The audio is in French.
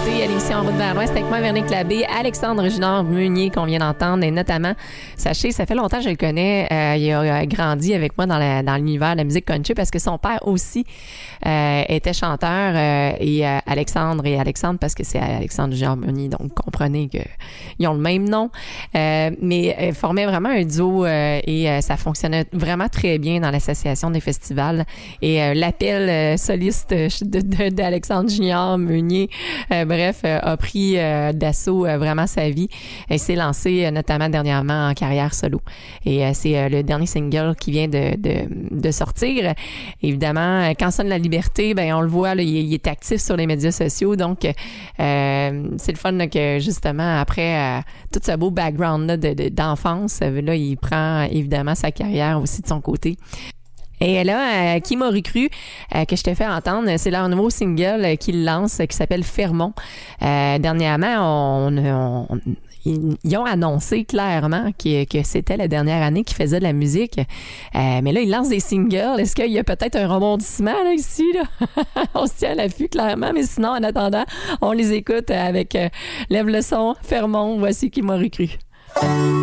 écoutez l'émission En route vers l'Ouest avec moi, Véronique Labbé, Alexandre Junior Meunier qu'on vient d'entendre. Et notamment, sachez, ça fait longtemps que je le connais. Il a grandi avec moi dans l'univers de la musique country parce que son père aussi était chanteur. Et Alexandre parce que c'est Alexandre Junior Meunier, donc comprenez qu'ils ont le même nom. Mais formaient vraiment un duo et ça fonctionnait vraiment très bien dans l'association des festivals. Et l'appel soliste d'Alexandre Junior Meunier, a pris d'assaut vraiment sa vie et s'est lancé notamment dernièrement en carrière solo. Et c'est le dernier single qui vient de sortir. Évidemment, quand sonne la liberté, ben on le voit, là, il est actif sur les médias sociaux. Donc, c'est le fun là, que justement, après tout ce beau background-là d'enfance, là, il prend évidemment sa carrière aussi de son côté. Et là, Qui m'aurait cru que je t'ai fait entendre, c'est leur nouveau single qu'ils lancent qui s'appelle Fermont. Dernièrement, ils ont annoncé clairement que c'était la dernière année qu'ils faisaient de la musique. Mais là, ils lancent des singles. Est-ce qu'il y a peut-être un rebondissement là, ici? Là? On se tient à l'affût clairement. Mais sinon, en attendant, on les écoute avec Lève le son, Fermont. Voici Qui m'aurait cru.